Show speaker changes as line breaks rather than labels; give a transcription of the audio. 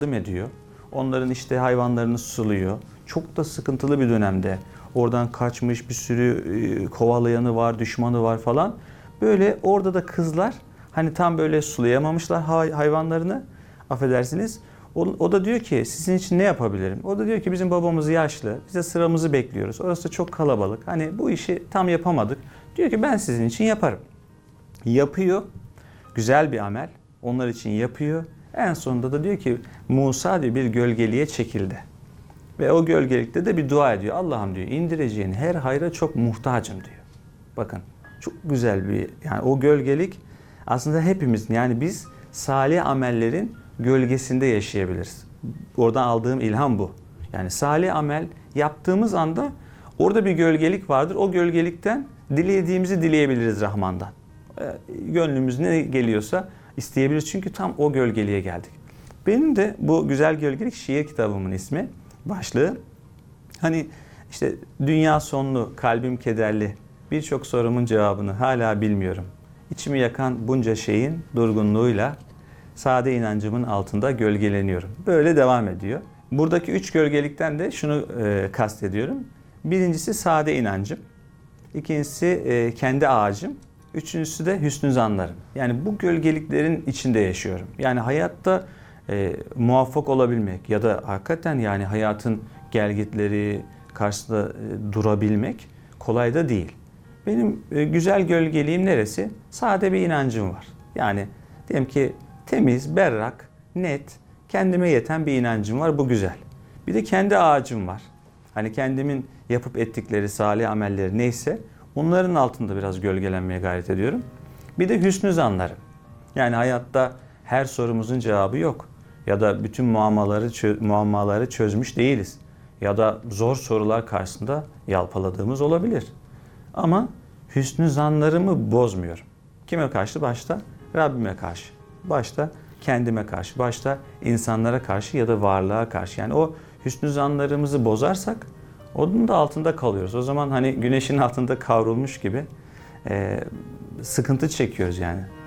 yardım ediyor. Onların işte hayvanlarını suluyor. Çok da sıkıntılı bir dönemde. Oradan kaçmış bir sürü kovalayanı var, düşmanı var falan. Böyle orada da kızlar hani tam böyle sulayamamışlar hayvanlarını. Affedersiniz. O da diyor ki sizin için ne yapabilirim? O da diyor ki bizim babamız yaşlı. Bize sıramızı bekliyoruz. Orası çok kalabalık. Hani bu işi tam yapamadık. Diyor ki ben sizin için yaparım. Yapıyor. Güzel bir amel. Onlar için yapıyor. En sonunda da diyor ki Musa diyor bir gölgeliğe çekildi. Ve o gölgelikte de bir dua ediyor. Allah'ım diyor indireceğin her hayra çok muhtacım diyor. Bakın çok güzel bir yani o gölgelik aslında hepimizin yani biz salih amellerin gölgesinde yaşayabiliriz. Oradan aldığım ilham bu. Yani salih amel yaptığımız anda orada bir gölgelik vardır. O gölgelikten dilediğimizi dileyebiliriz Rahman'dan. Gönlümüz ne geliyorsa isteyebiliriz. Çünkü tam o gölgeliğe geldik. Benim de bu güzel gölgelik şiir kitabımın ismi, başlığı. Hani işte dünya sonlu, kalbim kederli, birçok sorumun cevabını hala bilmiyorum. İçimi yakan bunca şeyin durgunluğuyla sade inancımın altında gölgeleniyorum. Böyle devam ediyor. Buradaki 3 gölgelikten de şunu kastediyorum. Birincisi sade inancım. İkincisi kendi ağacım. Üçüncüsü de hüsnü zanlarım. Yani bu gölgeliklerin içinde yaşıyorum. Yani hayatta muvaffak olabilmek ya da hakikaten yani hayatın gelgitleri karşısında durabilmek kolay da değil. Benim güzel gölgeliğim neresi? Sade bir inancım var. Yani diyelim ki temiz, berrak, net, kendime yeten bir inancım var. Bu güzel. Bir de kendi ağacım var. Hani kendimin yapıp ettikleri salih amelleri neyse onların altında biraz gölgelenmeye gayret ediyorum. Bir de hüsnü zanlarım. Yani hayatta her sorumuzun cevabı yok. Ya da bütün muammaları çözmüş değiliz. Ya da zor sorular karşısında yalpaladığımız olabilir. Ama hüsnü zanlarımı bozmuyorum. Kime karşı? Başta Rabbime karşı. Başta kendime karşı. Başta insanlara karşı ya da varlığa karşı. Yani o hüsnü zanlarımızı bozarsak onun da altında kalıyoruz. O zaman hani güneşin altında kavrulmuş gibi sıkıntı çekiyoruz yani.